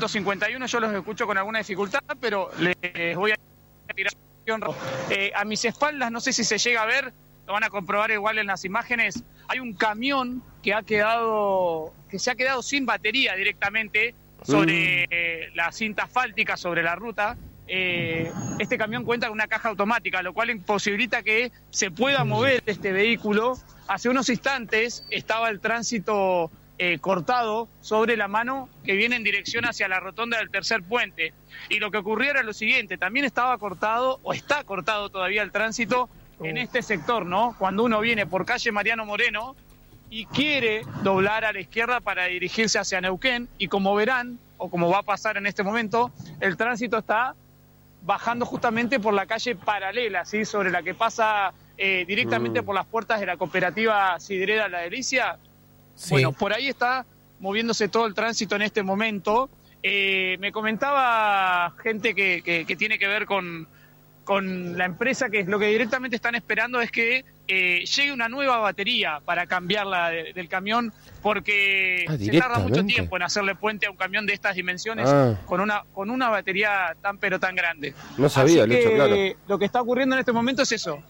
151, yo los escucho con alguna dificultad, pero les voy a tirar a mis espaldas, no sé si se llega a ver, lo van a comprobar igual en las imágenes. Hay un camión que se ha quedado sin batería directamente sobre la cinta asfáltica, sobre la ruta. Este camión cuenta con una caja automática, lo cual imposibilita que se pueda mover este vehículo. Hace unos instantes estaba el tránsito cortado sobre la mano que viene en dirección hacia la rotonda del tercer puente. Y lo que ocurrió era lo siguiente, también estaba cortado, o está cortado todavía el tránsito en este sector, ¿no? Cuando uno viene por calle Mariano Moreno y quiere doblar a la izquierda para dirigirse hacia Neuquén, y como verán, o como va a pasar en este momento, el tránsito está bajando justamente por la calle paralela, ¿sí? Sobre la que pasa directamente por las puertas de la cooperativa Sidrera La Delicia. Sí. Bueno, por ahí está moviéndose todo el tránsito en este momento. Me comentaba gente que tiene que ver con la empresa, que lo que directamente están esperando es que llegue una nueva batería para cambiarla del camión, porque se tarda mucho tiempo en hacerle puente a un camión de estas dimensiones con una batería tan grande. No sabía, así que claro. Lo que está ocurriendo en este momento es eso.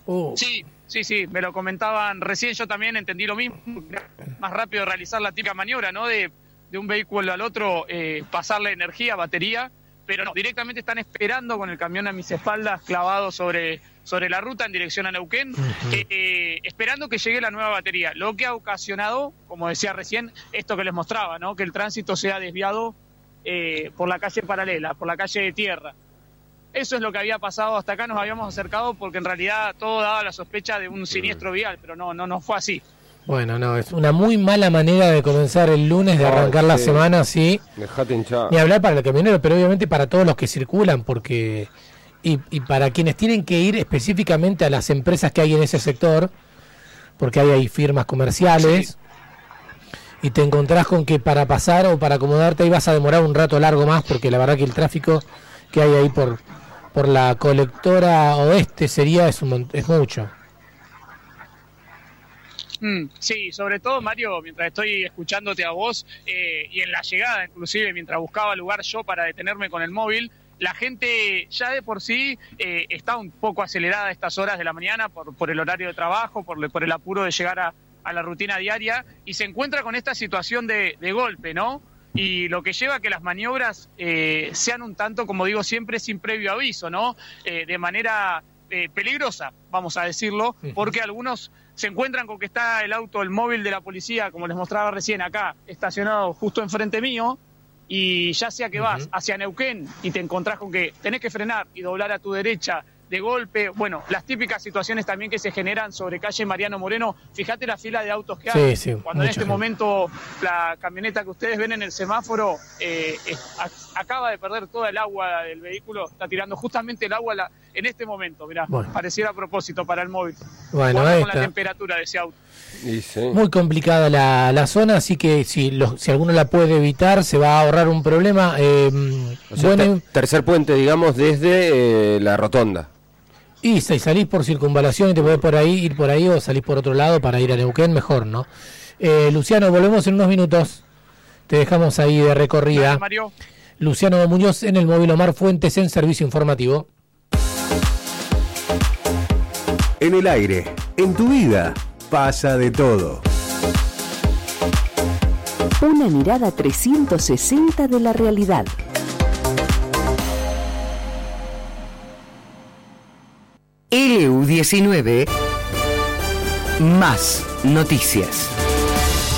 Sí, me lo comentaban recién, yo también entendí lo mismo, más rápido realizar la típica maniobra, ¿no? De un vehículo al otro, pasarle energía, batería, pero no, directamente están esperando con el camión a mis espaldas clavado sobre la ruta en dirección a Neuquén, esperando que llegue la nueva batería, lo que ha ocasionado, como decía recién, esto que les mostraba, ¿no? Que el tránsito sea desviado por la calle paralela, por la calle de tierra. Eso es lo que había pasado, hasta acá nos habíamos acercado porque en realidad todo daba la sospecha de un siniestro vial, pero no fue así. Bueno, no, es una muy mala manera de comenzar el lunes, de arrancar la semana así. Dejate hinchar. Ni hablar para el camionero, pero obviamente para todos los que circulan, porque y para quienes tienen que ir específicamente a las empresas que hay en ese sector, porque hay ahí firmas comerciales, y te encontrás con que para pasar o para acomodarte ahí vas a demorar un rato largo más, porque la verdad que el tráfico que hay ahí por la colectora oeste es mucho. Sí, sobre todo, Mario, mientras estoy escuchándote a vos y en la llegada, inclusive, mientras buscaba lugar yo para detenerme con el móvil, la gente ya de por sí está un poco acelerada a estas horas de la mañana por el horario de trabajo, por el apuro de llegar a la rutina diaria, y se encuentra con esta situación de golpe, ¿no? Y lo que lleva a que las maniobras sean un tanto, como digo siempre, sin previo aviso, ¿no? De manera peligrosa, vamos a decirlo, porque algunos se encuentran con que está el móvil de la policía, como les mostraba recién acá, estacionado justo enfrente mío, y ya sea que vas hacia Neuquén y te encontrás con que tenés que frenar y doblar a tu derecha de golpe, bueno, las típicas situaciones también que se generan sobre calle Mariano Moreno. Fíjate la fila de autos que hay, cuando en este momento la camioneta que ustedes ven en el semáforo acaba de perder toda el agua del vehículo, está tirando justamente el agua en este momento, mirá, pareciera a propósito para el móvil. Bueno, con la temperatura de ese auto. Muy complicada la zona, así que si alguno la puede evitar se va a ahorrar un problema. Tercer puente, digamos, desde la rotonda. Y si salís por circunvalación y te podés ir por ahí o salís por otro lado para ir a Neuquén, mejor, ¿no? Luciano, volvemos en unos minutos. Te dejamos ahí de recorrida. Gracias, Mario. Luciano Muñoz en el móvil Omar Fuentes en servicio informativo. En el aire, en tu vida, pasa de todo. Una mirada 360 de la realidad. LU19 más noticias.